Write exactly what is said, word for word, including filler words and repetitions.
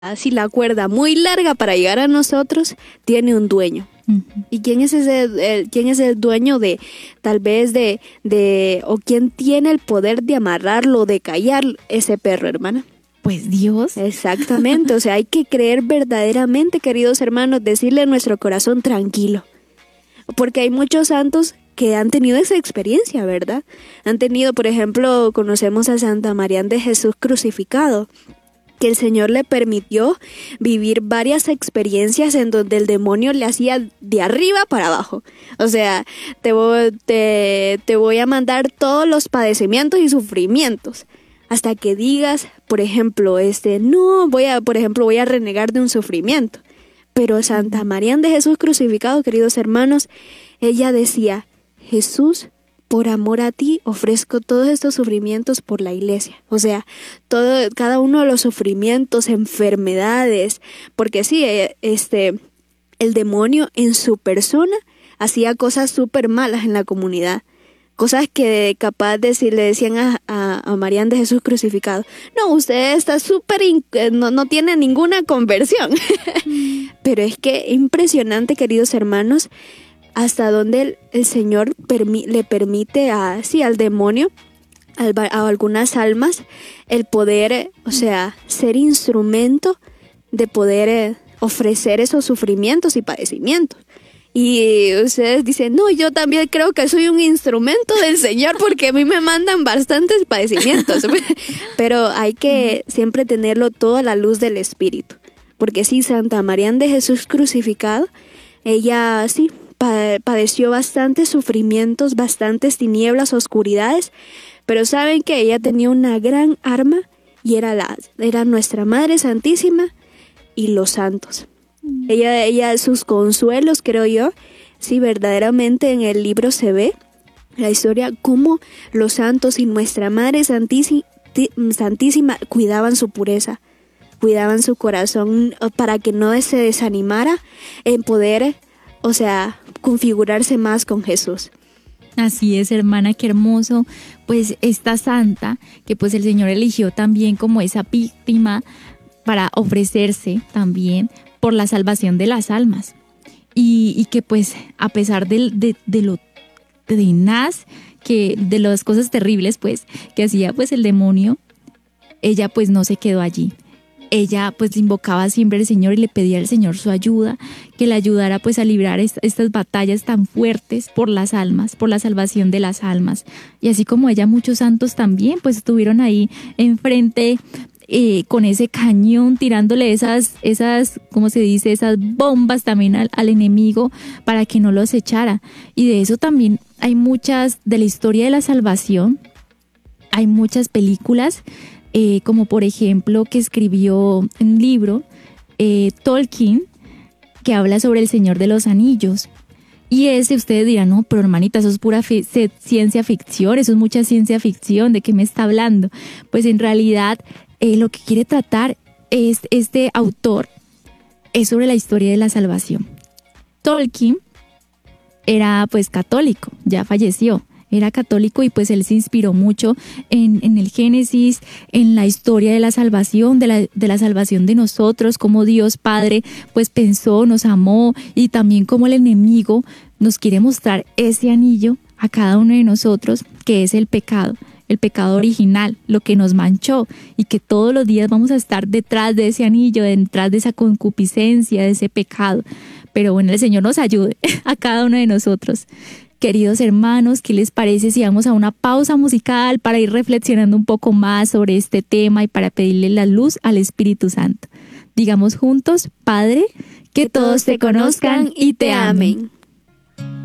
así la cuerda muy larga para llegar a nosotros, tiene un dueño. Uh-huh. ¿Y quién es ese, el, quién es el dueño de, tal vez de, de, o quién tiene el poder de amarrarlo, de callar ese perro, hermana? Pues Dios. Exactamente, o sea, hay que creer verdaderamente, queridos hermanos, decirle a nuestro corazón tranquilo. Porque hay muchos santos que han tenido esa experiencia, ¿verdad? Han tenido, por ejemplo, conocemos a Santa María de Jesús crucificado, que el Señor le permitió vivir varias experiencias en donde el demonio le hacía de arriba para abajo. O sea, te voy, te, te voy a mandar todos los padecimientos y sufrimientos hasta que digas, por ejemplo, este, no, voy a, por ejemplo, voy a renegar de un sufrimiento. Pero Santa María de Jesús crucificado, queridos hermanos, ella decía, Jesús, por amor a ti ofrezco todos estos sufrimientos por la iglesia. O sea, todo, cada uno de los sufrimientos, enfermedades, porque sí, este, el demonio en su persona hacía cosas súper malas en la comunidad. Cosas que capaz de si le decían a, a, a María de Jesús crucificado, no, usted está súper, no, no tiene ninguna conversión. Pero es que impresionante, queridos hermanos, hasta donde el, el Señor permi- le permite a, sí, al demonio, al, a algunas almas, el poder, o sea, ser instrumento de poder eh, ofrecer esos sufrimientos y padecimientos. Y ustedes dicen, no, yo también creo que soy un instrumento del Señor porque a mí me mandan bastantes padecimientos. Pero hay que siempre tenerlo todo a la luz del Espíritu. Porque sí, Santa María de Jesús crucificado, ella sí padeció bastantes sufrimientos, bastantes tinieblas, oscuridades, pero saben que ella tenía una gran arma y era, la, era nuestra Madre Santísima y los santos. Mm. Ella, ella, sus consuelos, creo yo, sí, verdaderamente en el libro se ve la historia, cómo los santos y nuestra Madre Santísima, Santísima cuidaban su pureza, cuidaban su corazón para que no se desanimara en poder, o sea, configurarse más con Jesús. Así es, hermana, qué hermoso, pues esta santa que pues el Señor eligió también como esa víctima para ofrecerse también por la salvación de las almas y, y que pues a pesar de, de, de lo tenaz, que de las cosas terribles pues que hacía pues el demonio, ella pues no se quedó allí. Ella pues invocaba siempre al Señor y le pedía al Señor su ayuda, que le ayudara pues a librar est- estas batallas tan fuertes por las almas, por la salvación de las almas. Y así como ella, muchos santos también pues estuvieron ahí enfrente eh, con ese cañón tirándole esas, esas, ¿cómo se dice? Esas bombas también al, al enemigo para que no los echara. Y de eso también hay muchas, de la historia de la salvación, hay muchas películas. Eh, como por ejemplo que escribió un libro, eh, Tolkien, que habla sobre el Señor de los Anillos. Y ese ustedes dirán, no, pero hermanita, eso es pura fi- ciencia ficción, eso es mucha ciencia ficción, ¿de qué me está hablando? Pues en realidad eh, lo que quiere tratar es, este autor es sobre la historia de la salvación. Tolkien era pues católico, ya falleció. Era católico y pues él se inspiró mucho en, en el Génesis, en la historia de la salvación, de la, de la salvación de nosotros, cómo Dios Padre pues pensó, nos amó y también cómo el enemigo nos quiere mostrar ese anillo a cada uno de nosotros, que es el pecado, el pecado original, lo que nos manchó y que todos los días vamos a estar detrás de ese anillo, detrás de esa concupiscencia, de ese pecado. Pero bueno, el Señor nos ayude a cada uno de nosotros. Queridos hermanos, ¿qué les parece si vamos a una pausa musical para ir reflexionando un poco más sobre este tema y para pedirle la luz al Espíritu Santo? Digamos juntos, Padre, que, que todos te conozcan y te amen.